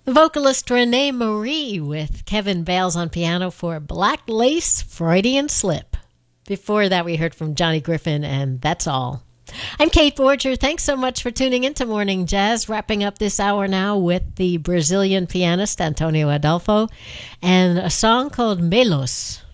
The vocalist Renee Marie with Kevin Bales on piano for Black Lace Freudian Slip. Before that, we heard from Johnny Griffin, and That's All. I'm Kate Borger. Thanks so much for tuning into Morning Jazz. Wrapping up this hour now with the Brazilian pianist Antonio Adolfo and a song called Melos.